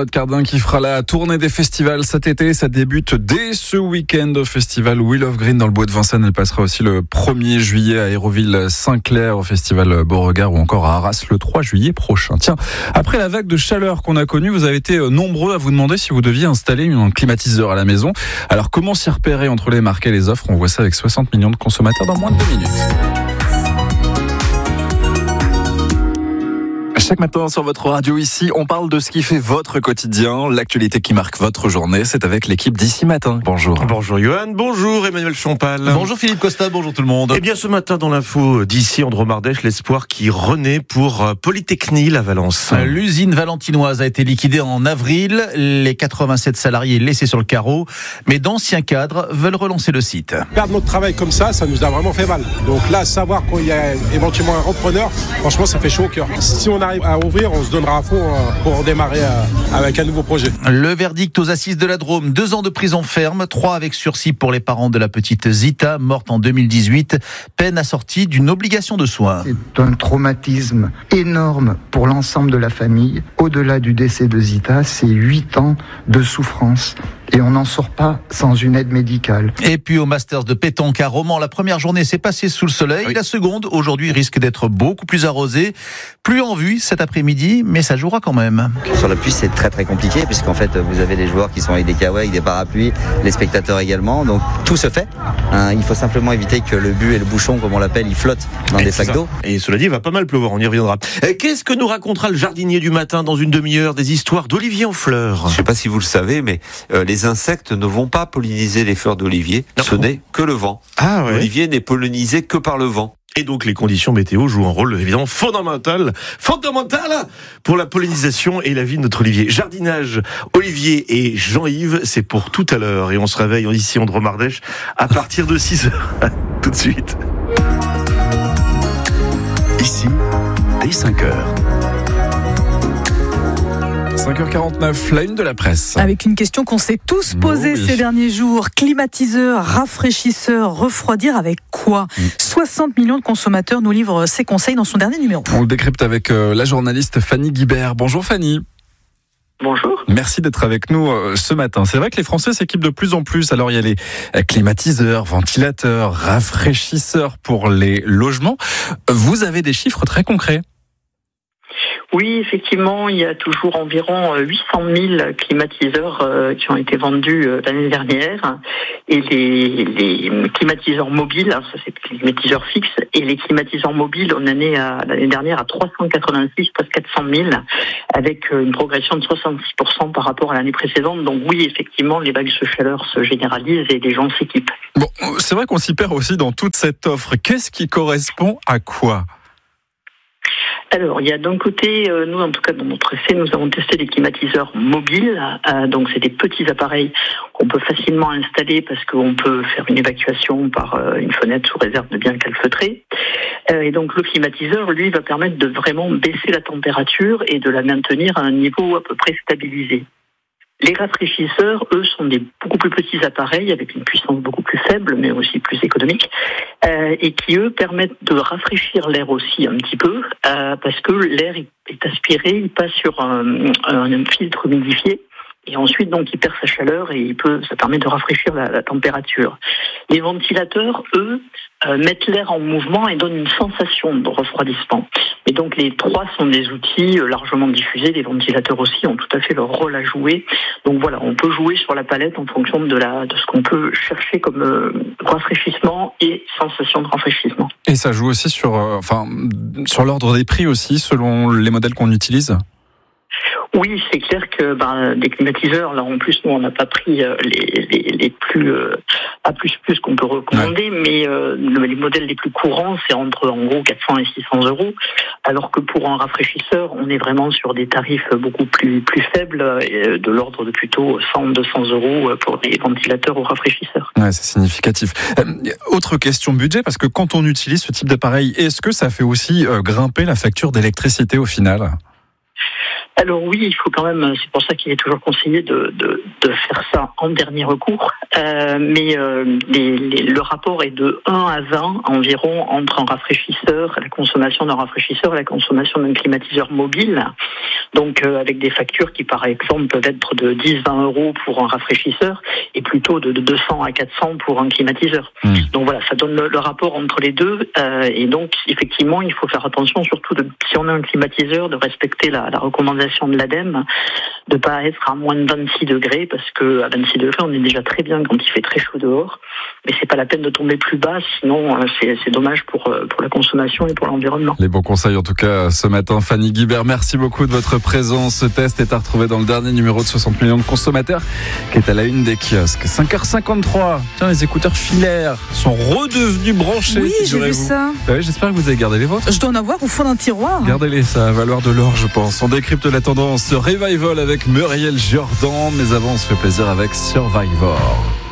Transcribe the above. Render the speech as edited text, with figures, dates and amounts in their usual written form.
Charlotte Cardin qui fera la tournée des festivals cet été. Ça débute dès ce week-end au festival Wheel of Green dans le bois de Vincennes. Elle passera aussi le 1er juillet à Hérouville-Saint-Clair au festival Beauregard ou encore à Arras le 3 juillet prochain. Tiens, après la vague de chaleur qu'on a connue, vous avez été nombreux à vous demander si vous deviez installer un climatiseur à la maison. Alors comment s'y repérer entre les marques et les offres? On voit ça avec 60 millions de consommateurs dans moins de 2 minutes. Chaque matin sur votre radio ici, on parle de ce qui fait votre quotidien, l'actualité qui marque votre journée. C'est avec l'équipe d'Ici Matin. Bonjour. Bonjour Johan, bonjour Emmanuel Champal. Bonjour Philippe Costa, bonjour tout le monde. Eh bien ce matin dans l'info d'ici, Andromardèche, l'espoir qui renaît pour Polytechnie à Valence. L'usine valentinoise a été liquidée en avril, les 87 salariés laissés sur le carreau, mais d'anciens cadres veulent relancer le site. Perdre notre travail comme ça nous a vraiment fait mal. Donc là, savoir qu'il y a éventuellement un repreneur, franchement ça fait chaud au cœur. Si on arrive à ouvrir, on se donnera à fond pour démarrer avec un nouveau projet. Le verdict aux assises de la Drôme, 2 ans de prison ferme, 3 avec sursis pour les parents de la petite Zita, morte en 2018, peine assortie d'une obligation de soins. C'est un traumatisme énorme pour l'ensemble de la famille. Au-delà du décès de Zita, c'est 8 ans de souffrance. Et on n'en sort pas sans une aide médicale. Et puis au Masters de pétanque à Romans, la première journée s'est passée sous le soleil. La seconde, aujourd'hui, risque d'être beaucoup plus arrosée. Plus en vue cet après-midi, mais ça jouera quand même. Sur la piste, c'est très très compliqué, puisqu'en fait, vous avez des joueurs qui sont avec des kawaii, avec des parapluies, les spectateurs également. Donc tout se fait. Il faut simplement éviter que le but et le bouchon, comme on l'appelle, ils flottent dans des sacs d'eau. Et cela dit, il va pas mal pleuvoir, on y reviendra. Qu'est-ce que nous racontera le jardinier du matin dans une demi-heure? Des histoires d'olivier en fleurs. Je ne sais pas si vous le savez, mais les insectes ne vont pas polliniser les fleurs d'olivier. Ce n'est que le vent. Ah ouais. L'olivier n'est pollinisé que par le vent. Et donc les conditions météo jouent un rôle évidemment fondamental pour la pollinisation et la vie de notre olivier. Jardinage, Olivier et Jean-Yves, c'est pour tout à l'heure. Et on se réveille ici en Dromardèche à partir de 6h. Tout de suite. Ici, dès 5h. 5h49, la une de la presse. Avec une question qu'on s'est tous posée ces derniers jours. Climatiseur, rafraîchisseur, refroidir avec quoi? 60 millions de consommateurs nous livrent ses conseils dans son dernier numéro. On le décrypte avec la journaliste Fanny Guibert. Bonjour Fanny. Bonjour. Merci d'être avec nous ce matin. C'est vrai que les Français s'équipent de plus en plus. Alors il y a les climatiseurs, ventilateurs, rafraîchisseurs pour les logements. Vous avez des chiffres très concrets? Oui, effectivement, il y a toujours environ 800 000 climatiseurs qui ont été vendus l'année dernière. Et les climatiseurs mobiles, alors ça c'est les climatiseurs fixes, et les climatiseurs mobiles, on en est l'année dernière à 386, presque 400 000, avec une progression de 66% par rapport à l'année précédente. Donc oui, effectivement, les vagues de chaleur se généralisent et les gens s'équipent. Bon, c'est vrai qu'on s'y perd aussi dans toute cette offre. Qu'est-ce qui correspond à quoi ? Alors, il y a d'un côté, nous en tout cas dans notre essai, nous avons testé des climatiseurs mobiles. Donc c'est des petits appareils qu'on peut facilement installer parce qu'on peut faire une évacuation par une fenêtre sous réserve de bien calfeutrer. Et donc le climatiseur, lui, va permettre de vraiment baisser la température et de la maintenir à un niveau à peu près stabilisé. Les rafraîchisseurs, eux, sont des beaucoup plus petits appareils avec une puissance beaucoup plus faible, mais aussi plus économique, et qui, eux, permettent de rafraîchir l'air aussi un petit peu, parce que l'air est aspiré, il passe sur un filtre humidifié, et ensuite, donc, il perd sa chaleur et ça permet de rafraîchir la température. Les ventilateurs, eux, mettent l'air en mouvement et donnent une sensation de refroidissement. Et donc, les trois sont des outils largement diffusés. Les ventilateurs aussi ont tout à fait leur rôle à jouer. Donc voilà, on peut jouer sur la palette en fonction de ce qu'on peut chercher comme rafraîchissement et sensation de rafraîchissement. Et ça joue aussi sur l'ordre des prix aussi, selon les modèles qu'on utilise ? Oui, c'est clair que des climatiseurs, là en plus nous on n'a pas pris les plus A++ qu'on peut recommander, mais les modèles les plus courants c'est entre en gros 400 et 600 euros, alors que pour un rafraîchisseur on est vraiment sur des tarifs beaucoup plus faibles, de l'ordre de plutôt 100-200 euros pour des ventilateurs ou rafraîchisseurs. Ouais, c'est significatif. Autre question budget, parce que quand on utilise ce type d'appareil, est-ce que ça fait aussi grimper la facture d'électricité au final ? Alors oui, il faut quand même, c'est pour ça qu'il est toujours conseillé de faire ça en dernier recours, mais le rapport est de 1 à 20 environ entre un rafraîchisseur, la consommation d'un rafraîchisseur et la consommation d'un climatiseur mobile, donc avec des factures qui par exemple peuvent être de 10-20 euros pour un rafraîchisseur et plutôt de 200 à 400 pour un climatiseur. Donc voilà, ça donne le rapport entre les deux, et donc effectivement il faut faire attention, surtout si on a un climatiseur, de respecter la recommandation de l'ADEME, de pas être à moins de 26 degrés, parce que à 26 degrés on est déjà très bien quand il fait très chaud dehors, mais c'est pas la peine de tomber plus bas, sinon c'est dommage pour la consommation et pour l'environnement. Les bons conseils en tout cas ce matin. Fanny Guibert, merci beaucoup de votre présence. Ce test est à retrouver dans le dernier numéro de 60 millions de consommateurs qui est à la une des kiosques. 5h53. Tiens, les écouteurs filaires sont redevenus branchés. Oui, j'ai vu ça. Ouais, j'espère que vous avez gardé les vôtres. Je dois en avoir au fond d'un tiroir. Gardez-les, ça va valoir de l'or, je pense. On décrypte la tendance Revival avec Muriel Jordan, mais avant on se fait plaisir avec Survivor.